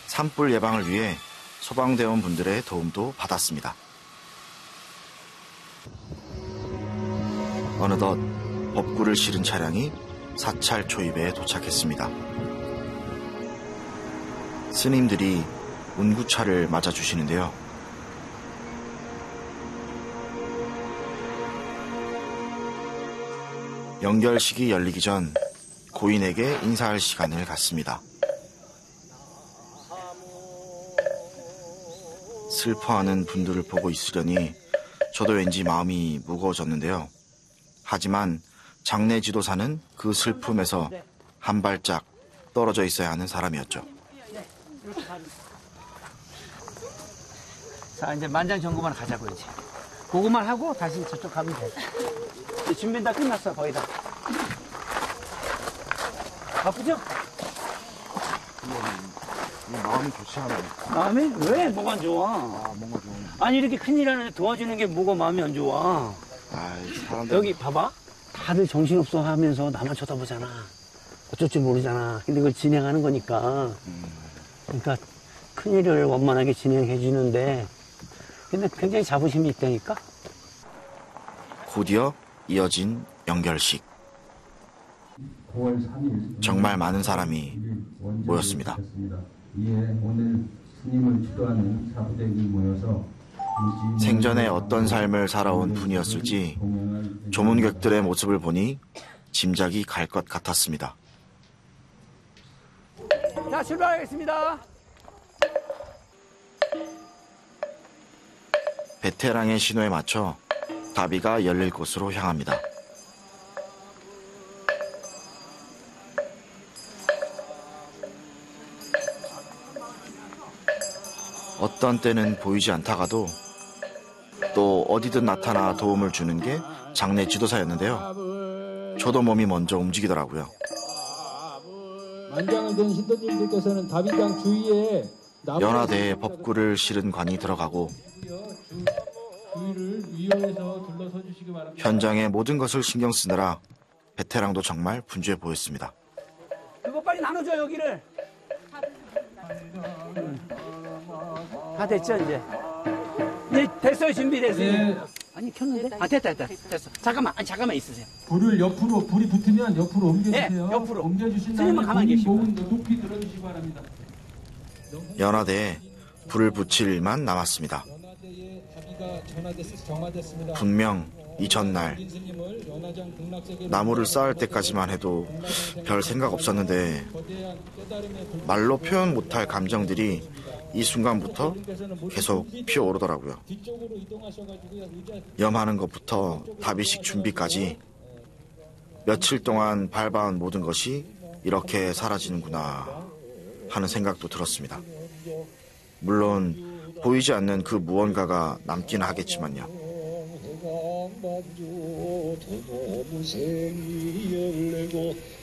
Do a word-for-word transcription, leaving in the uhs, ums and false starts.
산불 예방을 위해 소방대원 분들의 도움도 받았습니다. 어느덧 법구를 실은 차량이 사찰 초입에 도착했습니다. 스님들이 운구차를 맞아주시는데요. 연결식이 열리기 전 고인에게 인사할 시간을 갖습니다. 슬퍼하는 분들을 보고 있으려니 저도 왠지 마음이 무거워졌는데요. 하지만 장례 지도사는 그 슬픔에서 한 발짝 떨어져 있어야 하는 사람이었죠. 자, 이제 만장점검만 가자고 이제. 그거만 하고 다시 저쪽 가면 돼. 준비는 다 끝났어, 거의 다. 바쁘죠? 마음이 좋지 않아요. 마음이? 왜? 뭐가 안 좋아? 아, 뭔가 좀. 아니, 이렇게 큰일 하는데 도와주는 게 뭐가 마음이 안 좋아? 아이, 사람들. 여기 봐봐. 다들 정신없어 하면서 나만 쳐다보잖아. 어쩔 줄 모르잖아. 근데 그걸 진행하는 거니까. 그러니까 큰일을 원만하게 진행해 주는데 근데 굉장히 자부심이 있다니까? 곧이어 이어진 연결식. 정말 많은 사람이 모였습니다. 이에 오늘 스님을 주도하는 사부대이 모여서 생전에 어떤 삶을 살아온 분이었을지 조문객들의 모습을 보니 짐작이 갈 것 같았습니다. 자, 출발하겠습니다. 베테랑의 신호에 맞춰 다비가 열릴 곳으로 향합니다. 어떤 때는 보이지 않다가도 또 어디든 나타나 도움을 주는 게 장례 지도사였는데요. 저도 몸이 먼저 움직이더라고요. 만장을 된 신도님들께서는 다비당 주위에 연화대에 법구를 실은 관이 들어가고 현장의 모든 것을 신경 쓰느라 베테랑도 정말 분주해 보였습니다. 그거 빨리 나눠줘, 여기를. 다 됐죠, 이제? 네, 됐어요, 준비됐어요. 네. 아니, 켰는데? 아, 됐다, 됐다, 됐어. 잠깐만, 아니, 잠깐만 있으세요. 불을 옆으로, 불이 붙으면 옆으로 옮겨주세요. 네, 옆으로. 옮겨주신 스님은 다음에 가만히 계시고. 목은 높이 들어주시기 바랍니다. 연화대에 불을 붙일 일만 남았습니다. 분명 이 전날 나무를 쌓을 때까지만 해도 별 생각 없었는데 말로 표현 못할 감정들이 이 순간부터 계속 피어오르더라고요. 염하는 것부터 다비식 준비까지 며칠 동안 밟아온 모든 것이 이렇게 사라지는구나 하는 생각도 들었습니다. 물론 보이지 않는 그 무언가가 남긴 하겠지만요. 만주 도무생이 열리고